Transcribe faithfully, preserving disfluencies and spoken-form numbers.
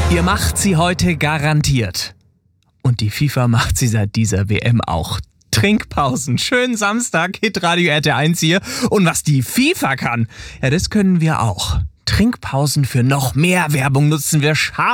Ihr macht sie heute garantiert. Und die FIFA macht sie seit dieser W M auch. Trinkpausen, schönen Samstag, Hitradio R T eins hier. Und was die FIFA kann, ja, das können wir auch. Trinkpausen für noch mehr Werbung nutzen wir scharf.